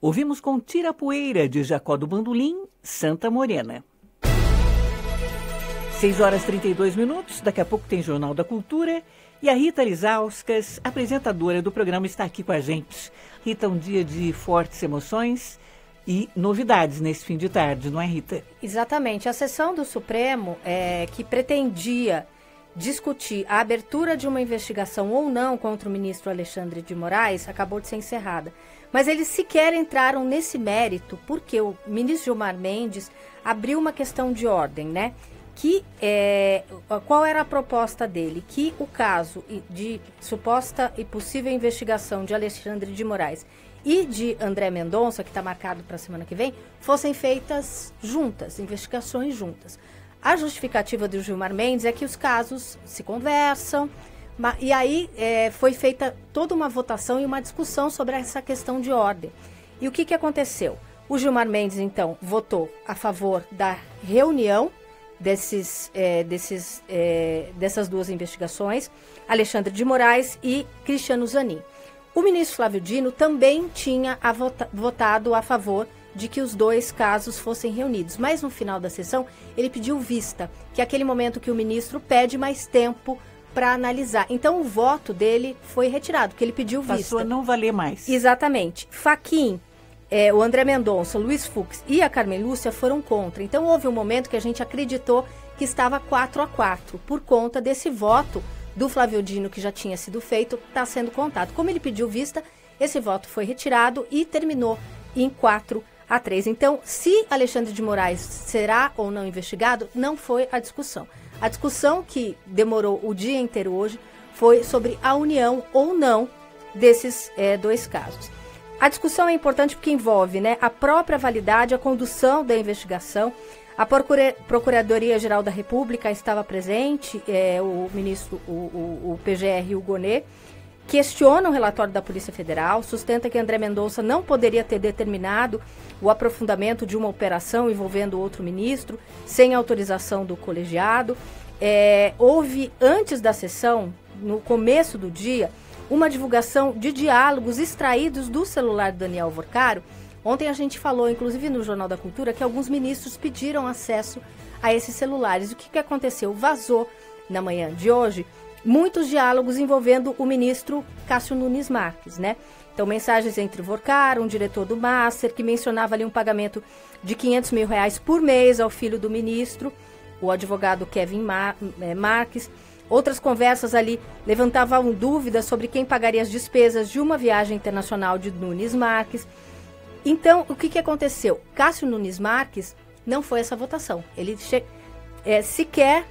Ouvimos com Tira Poeira, de Jacó do Bandolim, Santa Morena. 6h32, daqui a pouco tem Jornal da Cultura e a Rita Lizauskas, apresentadora do programa, está aqui com a gente. Rita, um dia de fortes emoções e novidades nesse fim de tarde, não é, Rita? Exatamente. A sessão do Supremo, que pretendia discutir a abertura de uma investigação ou não contra o ministro Alexandre de Moraes, acabou de ser encerrada. Mas eles sequer entraram nesse mérito, porque o ministro Gilmar Mendes abriu uma questão de ordem, né? Qual era a proposta dele? Que o caso de suposta e possível investigação de Alexandre de Moraes e de André Mendonça, que está marcado para a semana que vem, fossem feitas juntas, investigações juntas. A justificativa do Gilmar Mendes é que os casos se conversam, e aí foi feita toda uma votação e uma discussão sobre essa questão de ordem. E o que aconteceu? O Gilmar Mendes, então, votou a favor da reunião dessas duas investigações, Alexandre de Moraes e Cristiano Zanin. O ministro Flávio Dino também tinha votado a favor de que os dois casos fossem reunidos, mas no final da sessão ele pediu vista, que é aquele momento que o ministro pede mais tempo para analisar. Então o voto dele foi retirado, porque ele pediu vista. Passou a não valer mais. Exatamente. Fachin, o André Mendonça, o Luiz Fux e a Carmen Lúcia foram contra. Então houve um momento que a gente acreditou que estava 4-4, por conta desse voto do Flávio Dino, que já tinha sido feito, está sendo contado. Como ele pediu vista, esse voto foi retirado e terminou em 4-3. Então, se Alexandre de Moraes será ou não investigado, não foi a discussão. A discussão que demorou o dia inteiro hoje foi sobre a união ou não desses dois casos. A discussão é importante porque envolve, né, a própria validade, a condução da investigação. A Procuradoria-Geral da República estava presente, o ministro, o PGR, o Gonê, questiona o relatório da Polícia Federal, sustenta que André Mendonça não poderia ter determinado o aprofundamento de uma operação envolvendo outro ministro, sem autorização do colegiado. Houve, antes da sessão, no começo do dia, uma divulgação de diálogos extraídos do celular de Daniel Vorcaro. Ontem a gente falou, inclusive no Jornal da Cultura, que alguns ministros pediram acesso a esses celulares. O que aconteceu? Vazou, na manhã de hoje, muitos diálogos envolvendo o ministro Cássio Nunes Marques, né? Então, mensagens entre Vorcaro, um diretor do Master, que mencionava ali um pagamento de R$500 mil por mês ao filho do ministro, o advogado Kevin Marques. Outras conversas ali levantavam dúvidas sobre quem pagaria as despesas de uma viagem internacional de Nunes Marques. Então, o que aconteceu? Cássio Nunes Marques não foi essa votação. Ele sequer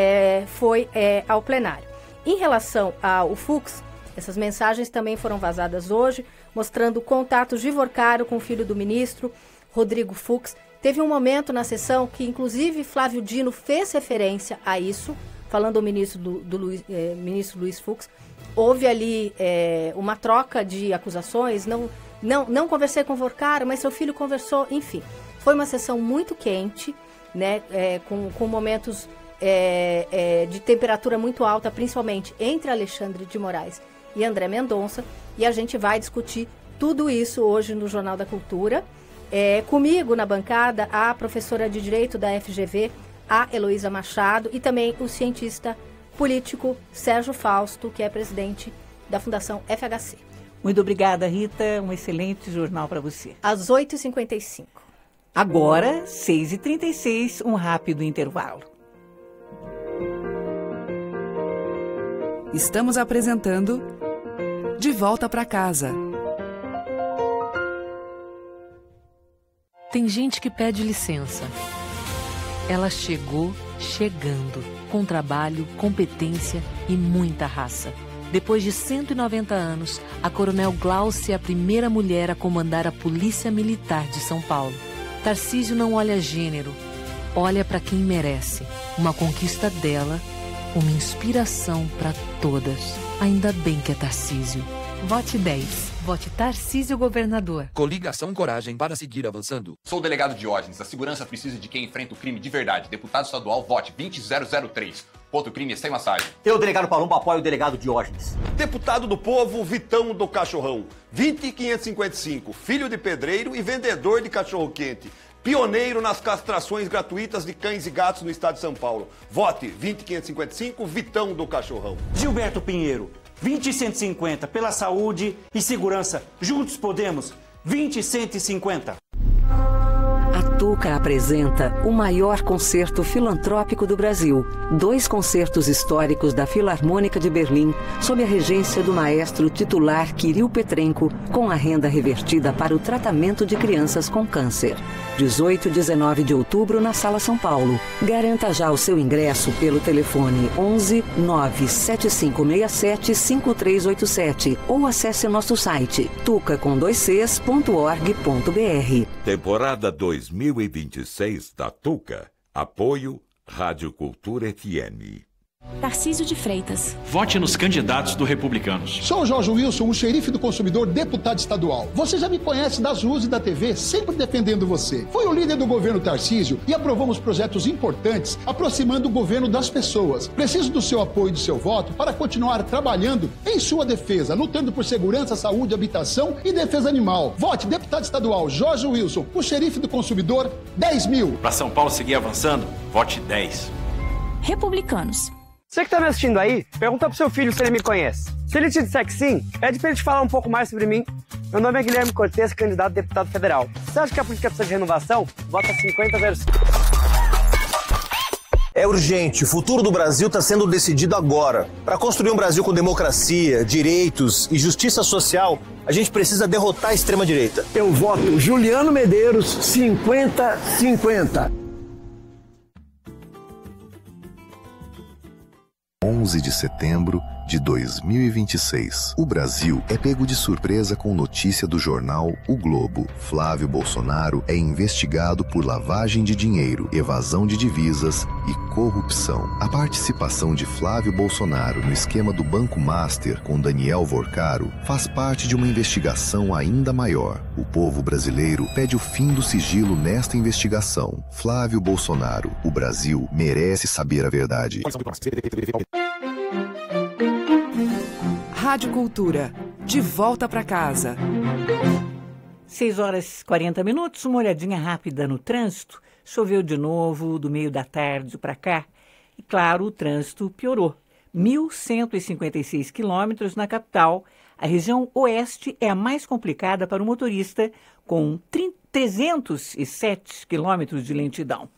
foi ao plenário. Em relação ao Fux, essas mensagens também foram vazadas hoje, mostrando contatos de Vorcaro com o filho do ministro, Rodrigo Fux. Teve um momento na sessão que, inclusive, Flávio Dino fez referência a isso, falando ao ministro ministro Luiz Fux. Houve ali uma troca de acusações, não conversei com o Vorcaro, mas seu filho conversou, enfim. Foi uma sessão muito quente, né, com momentos de temperatura muito alta, principalmente entre Alexandre de Moraes e André Mendonça, e a gente vai discutir tudo isso hoje no Jornal da Cultura. Comigo na bancada, a professora de Direito da FGV, a Heloísa Machado, e também o cientista político Sérgio Fausto, que é presidente da Fundação FHC. Muito obrigada, Rita. Um excelente jornal para você. Às 8h55. Agora, 6h36, um rápido intervalo. Estamos apresentando De Volta para Casa. Tem gente que pede licença. Ela chegou chegando, com trabalho, competência e muita raça. Depois de 190 anos, a Coronel Glaucia é a primeira mulher a comandar a Polícia Militar de São Paulo. Tarcísio não olha gênero, olha para quem merece. Uma conquista dela, uma inspiração para todas. Ainda bem que é Tarcísio. Vote 10. Vote Tarcísio Governador. Coligação Coragem para seguir avançando. Sou o delegado Diógenes. A segurança precisa de quem enfrenta o crime de verdade. Deputado estadual, vote 20003. Contra o crime sem massagem. Eu, delegado Palumbo, apoio o delegado Diógenes. Deputado do Povo, Vitão do Cachorrão. 20555. Filho de pedreiro e vendedor de cachorro-quente. Pioneiro nas castrações gratuitas de cães e gatos no estado de São Paulo. Vote 20555, Vitão do Cachorrão. Gilberto Pinheiro, 20150, pela saúde e segurança. Juntos podemos, 20150. A Tuca apresenta o maior concerto filantrópico do Brasil. 2 concertos históricos da Filarmônica de Berlim, sob a regência do maestro titular Kirill Petrenko, com a renda revertida para o tratamento de crianças com câncer. 18 e 19 de outubro na Sala São Paulo. Garanta já o seu ingresso pelo telefone 11 97567 5387 ou acesse nosso site tuca.org.br. Temporada 2026 da Tuca. Apoio Rádio Cultura FM. Tarcísio de Freitas. Vote nos candidatos do Republicanos. Sou o Jorge Wilson, o xerife do consumidor, deputado estadual. Você já me conhece das ruas e da TV, sempre defendendo você. Fui o líder do governo Tarcísio e aprovamos projetos importantes, aproximando o governo das pessoas. Preciso do seu apoio e do seu voto para continuar trabalhando em sua defesa, lutando por segurança, saúde, habitação e defesa animal. Vote deputado estadual Jorge Wilson, o xerife do consumidor, 10 mil. Para São Paulo seguir avançando, vote 10. Republicanos. Você que tá me assistindo aí, pergunta pro seu filho se ele me conhece. Se ele te disser que sim, pede pra ele te falar um pouco mais sobre mim. Meu nome é Guilherme Cortes, candidato a deputado federal. Você acha que a política precisa de renovação? Vota 5005. É urgente, o futuro do Brasil está sendo decidido agora. Para construir um Brasil com democracia, direitos e justiça social, a gente precisa derrotar a extrema-direita. Eu voto Juliano Medeiros, 50-50. 11 de setembro de 2026. O Brasil é pego de surpresa com notícia do jornal O Globo. Flávio Bolsonaro é investigado por lavagem de dinheiro, evasão de divisas e corrupção. A participação de Flávio Bolsonaro no esquema do Banco Master com Daniel Vorcaro faz parte de uma investigação ainda maior. O povo brasileiro pede o fim do sigilo nesta investigação. Flávio Bolsonaro, o Brasil merece saber a verdade. Rádio Cultura, de volta para casa. 6 horas e 40 minutos, uma olhadinha rápida no trânsito. Choveu de novo do meio da tarde para cá. E claro, o trânsito piorou. 1.156 quilômetros na capital. A região oeste é a mais complicada para o motorista, com 307 quilômetros de lentidão.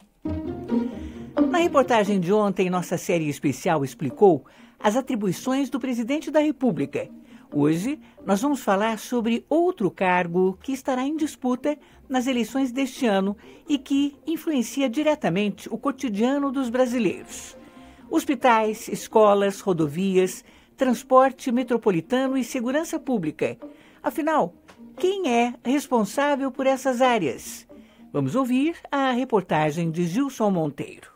Na reportagem de ontem, nossa série especial explicou as atribuições do presidente da República. Hoje, nós vamos falar sobre outro cargo que estará em disputa nas eleições deste ano e que influencia diretamente o cotidiano dos brasileiros. Hospitais, escolas, rodovias, transporte metropolitano e segurança pública. Afinal, quem é responsável por essas áreas? Vamos ouvir a reportagem de Gilson Monteiro.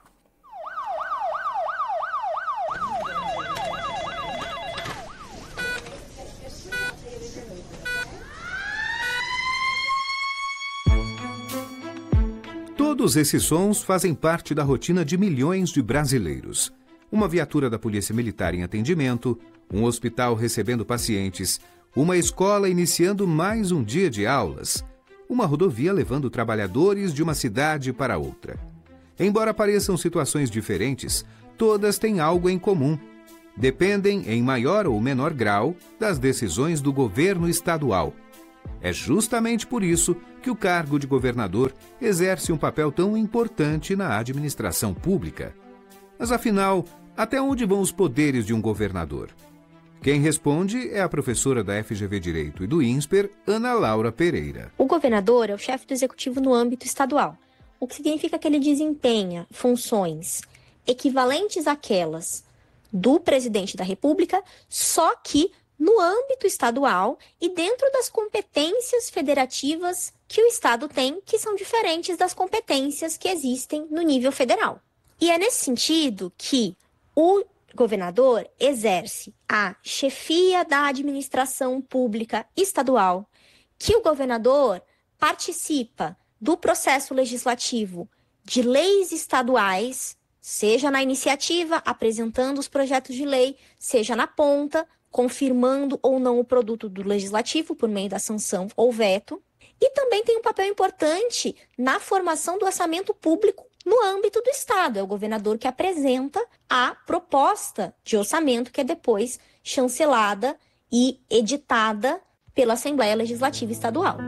Todos esses sons fazem parte da rotina de milhões de brasileiros. Uma viatura da Polícia Militar em atendimento, um hospital recebendo pacientes, uma escola iniciando mais um dia de aulas, uma rodovia levando trabalhadores de uma cidade para outra. Embora pareçam situações diferentes, todas têm algo em comum. Dependem, em maior ou menor grau, das decisões do governo estadual. É justamente por isso que o cargo de governador exerce um papel tão importante na administração pública. Mas afinal, até onde vão os poderes de um governador? Quem responde é a professora da FGV Direito e do INSPER, Ana Laura Pereira. O governador é o chefe do executivo no âmbito estadual, o que significa que ele desempenha funções equivalentes àquelas do presidente da República, só que no âmbito estadual e dentro das competências federativas que o Estado tem, que são diferentes das competências que existem no nível federal. E é nesse sentido que o governador exerce a chefia da administração pública estadual, que o governador participa do processo legislativo de leis estaduais, seja na iniciativa, apresentando os projetos de lei, seja na ponta, confirmando ou não o produto do legislativo por meio da sanção ou veto, e também tem um papel importante na formação do orçamento público no âmbito do Estado. É o governador que apresenta a proposta de orçamento que é depois chancelada e editada pela Assembleia Legislativa Estadual.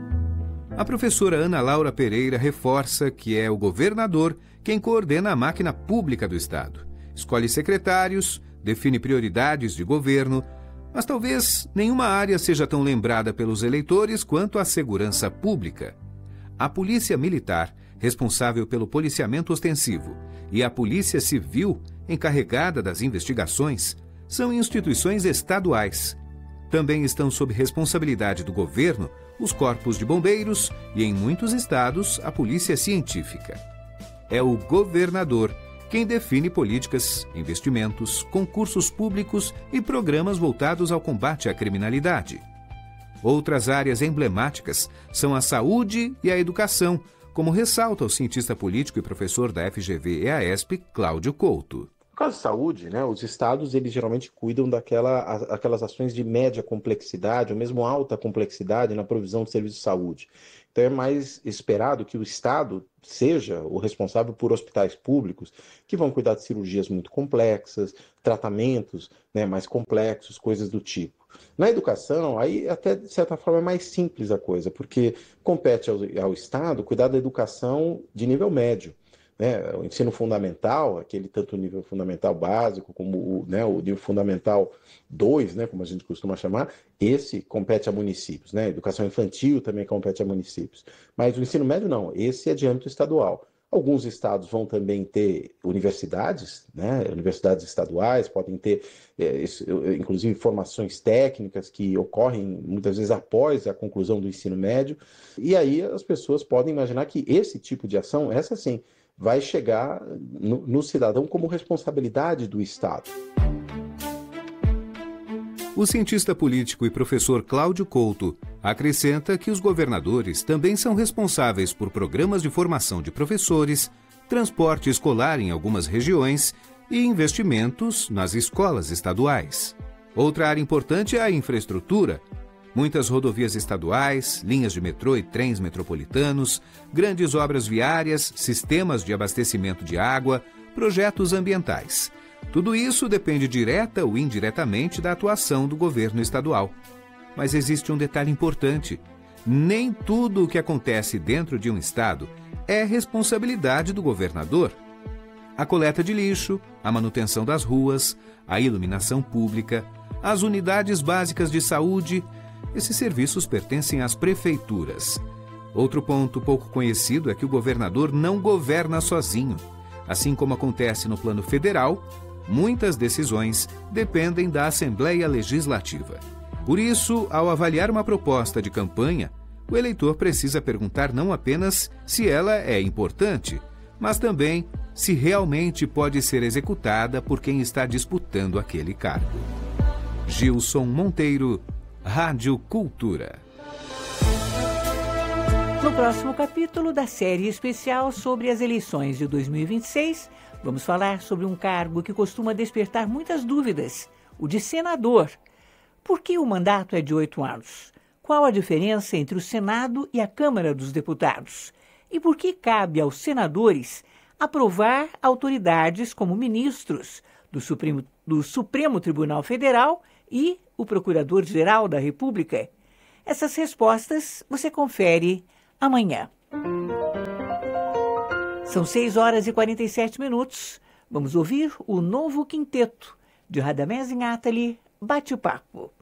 A professora Ana Laura Pereira reforça que é o governador quem coordena a máquina pública do Estado. Escolhe secretários, define prioridades de governo, mas talvez nenhuma área seja tão lembrada pelos eleitores quanto a segurança pública. A Polícia Militar, responsável pelo policiamento ostensivo, e a Polícia Civil, encarregada das investigações, são instituições estaduais. Também estão sob responsabilidade do governo os corpos de bombeiros e, em muitos estados, a polícia científica. É o governador quem define políticas, investimentos, concursos públicos e programas voltados ao combate à criminalidade. Outras áreas emblemáticas são a saúde e a educação, como ressalta o cientista político e professor da FGV-EASP, Cláudio Couto. No caso de saúde, os estados eles geralmente cuidam daquelas ações de média complexidade, ou mesmo alta complexidade na provisão de serviços de saúde. Então é mais esperado que o estado seja o responsável por hospitais públicos que vão cuidar de cirurgias muito complexas, tratamentos mais complexos, coisas do tipo. Na educação, aí até de certa forma é mais simples a coisa, porque compete ao Estado cuidar da educação de nível médio. O ensino fundamental, aquele tanto o nível fundamental básico como o nível fundamental 2, como a gente costuma chamar, esse compete a municípios. A educação infantil também compete a municípios. Mas o ensino médio não, esse é de âmbito estadual. Alguns estados vão também ter universidades, universidades estaduais, podem ter, inclusive, formações técnicas que ocorrem muitas vezes após a conclusão do ensino médio. E aí as pessoas podem imaginar que esse tipo de ação, essa sim, vai chegar no cidadão como responsabilidade do Estado. O cientista político e professor Cláudio Couto acrescenta que os governadores também são responsáveis por programas de formação de professores, transporte escolar em algumas regiões e investimentos nas escolas estaduais. Outra área importante é a infraestrutura. Muitas rodovias estaduais, linhas de metrô e trens metropolitanos, grandes obras viárias, sistemas de abastecimento de água, projetos ambientais. Tudo isso depende direta ou indiretamente da atuação do governo estadual. Mas existe um detalhe importante. Nem tudo o que acontece dentro de um estado é responsabilidade do governador. A coleta de lixo, a manutenção das ruas, a iluminação pública, as unidades básicas de saúde, esses serviços pertencem às prefeituras. Outro ponto pouco conhecido é que o governador não governa sozinho. Assim como acontece no plano federal, muitas decisões dependem da Assembleia Legislativa. Por isso, ao avaliar uma proposta de campanha, o eleitor precisa perguntar não apenas se ela é importante, mas também se realmente pode ser executada por quem está disputando aquele cargo. Gilson Monteiro, Rádio Cultura. No próximo capítulo da série especial sobre as eleições de 2026, vamos falar sobre um cargo que costuma despertar muitas dúvidas, o de senador. Por que o mandato é de 8 anos? Qual a diferença entre o Senado e a Câmara dos Deputados? E por que cabe aos senadores aprovar autoridades como ministros do Supremo Tribunal Federal e o Procurador-Geral da República? Essas respostas você confere amanhã. São 6h47. Vamos ouvir o novo quinteto de Radamés Inátali, Bate-Papo.